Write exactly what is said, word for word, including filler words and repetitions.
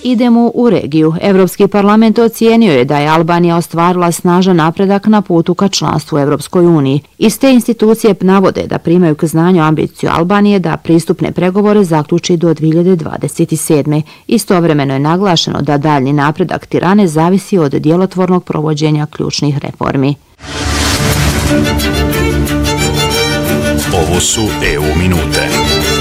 idemo u regiju. Evropski parlament ocijenio je da je Albanija ostvarila snažan napredak na putu ka članstvu u Evropskoj uniji. Iz te institucije navode da primaju k znanju ambiciju Albanije da pristupne pregovore zaključi do dvije hiljade dvadeset sedme. Istovremeno je naglašeno da daljni napredak Tirane zavisi od djelotvornog provođenja ključnih reformi. Ovo su E U minute.